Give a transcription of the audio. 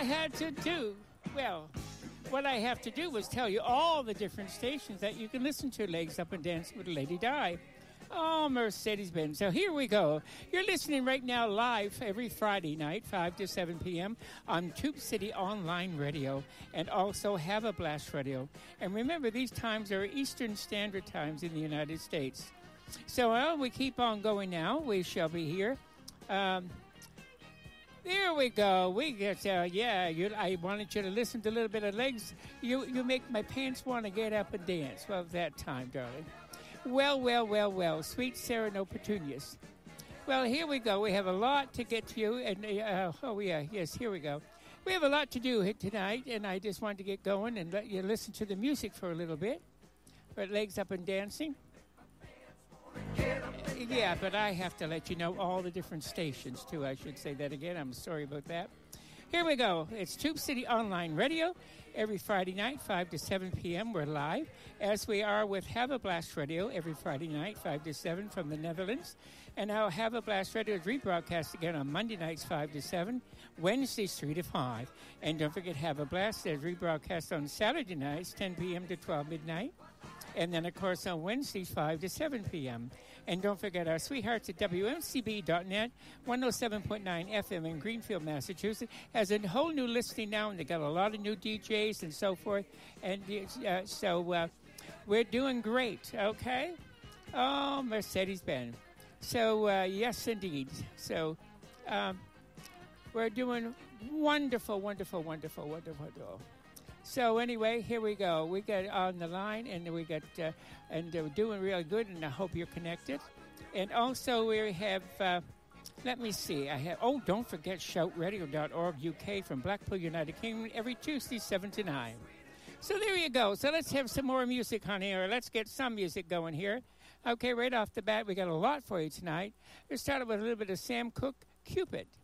I had to do, well, what I have to do was tell you all the different stations that you can listen to Legs Up and Dance with Lady Di. Oh, Mercedes-Benz. So here we go. You're listening right now live every Friday night, 5 to 7 p.m. on Tube City Online Radio and also Have a Blast Radio. And remember, these times are Eastern Standard Times in the United States. So we keep on going now. We shall be here. There we go. We get, I wanted you to listen to a little bit of Legs. You make my pants want to get up and dance. Well, that time, darling. Well, sweet Sarah No Petunias. Well, here we go. We have a lot to get to you. And, here we go. We have a lot to do tonight, and I just wanted to get going and let you listen to the music for a little bit. For Legs Up and Dancing. Yeah, but I have to let you know all the different stations, too. I should say that again. I'm sorry about that. Here we go. It's Tube City Online Radio. Every Friday night, 5 to 7 p.m., we're live, as we are with Have a Blast Radio every Friday night, 5 to 7 from the Netherlands. And now Have a Blast Radio is rebroadcast again on Monday nights, 5 to 7, Wednesdays, 3 to 5. And don't forget, Have a Blast is rebroadcast on Saturday nights, 10 p.m. to 12 midnight. And then, of course, on Wednesdays, 5 to 7 p.m. And don't forget our sweethearts at WMCB.net, 107.9 FM in Greenfield, Massachusetts, has a whole new listing now, and they got a lot of new DJs and so forth. And so we're doing great, okay? Oh, Mercedes-Benz. So, yes, indeed. So we're doing wonderful. So anyway, here we go. We got on the line, and we got and we're doing really good. And I hope you're connected. And also we have. Let me see. I have. Oh, don't forget shoutradio.org UK from Blackpool, United Kingdom, every Tuesday 7 to 9. So there you go. So let's have some more music, honey, or let's get some music going here. Okay, right off the bat, we got a lot for you tonight. Let's start with a little bit of Sam Cooke, Cupid.